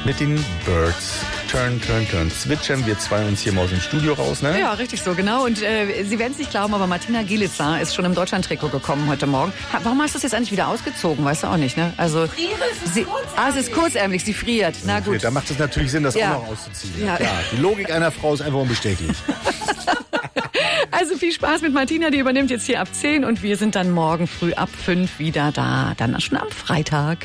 mit den Birds. Turn, turn, turn. Zwitschern wir zwei uns hier mal aus dem Studio raus, ne? Ja, richtig so, genau. Und Sie werden es nicht glauben, aber Martina Gielitzer ist schon im Deutschland-Trikot gekommen heute Morgen. Warum hast du das jetzt eigentlich wieder ausgezogen? Weißt du auch nicht, ne? Also, es ist kurzärmlich, sie friert. Na gut. Da macht es natürlich Sinn, das auch noch auszuziehen. Ja. Klar. Die Logik einer Frau ist einfach unbestechlich. Also viel Spaß mit Martina, die übernimmt jetzt hier ab 10 und wir sind dann morgen früh ab 5 wieder da. Dann schon am Freitag.